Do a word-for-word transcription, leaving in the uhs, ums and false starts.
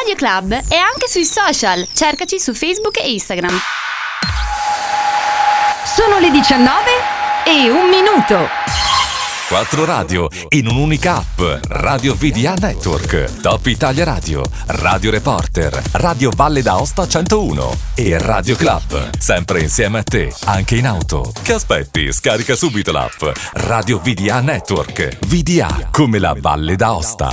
Radio Club è anche sui social. Cercaci su Facebook e Instagram. Sono le diciannove e un minuto. Quattro radio in un'unica app. Radio V D A Network, Top Italia Radio, Radio Reporter, Radio Valle d'Aosta centouno e Radio Club. Sempre insieme a te, anche in auto. Che aspetti? Scarica subito l'app. Radio V D A Network. V D A come la Valle d'Aosta.